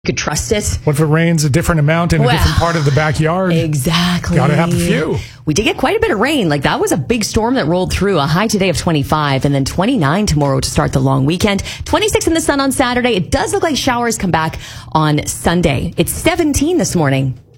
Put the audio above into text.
could trust it. What if it rains a different amount in a different part of the backyard? Exactly. Gotta have a few. We did get quite a bit of rain. Like, that was a big storm that rolled through. A high today of 25 and then 29 tomorrow to start the long weekend. 26 in the sun on Saturday. It does look like showers come back on Sunday. It's 17 this morning.